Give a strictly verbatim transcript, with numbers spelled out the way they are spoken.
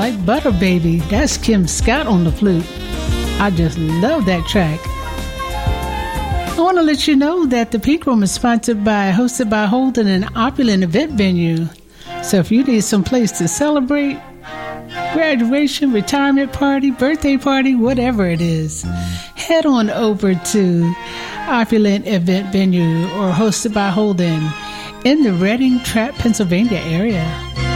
Like Butter Baby. That's Kim Scott on the flute. I just love that track. I want to let you know that the Pink Room is sponsored by, hosted by Holden, an opulent event venue. So if you need some place to celebrate, graduation, retirement party, birthday party, whatever it is, head on over to Opulent Event Venue or hosted by Holden in the Reading, Trapp, Pennsylvania area.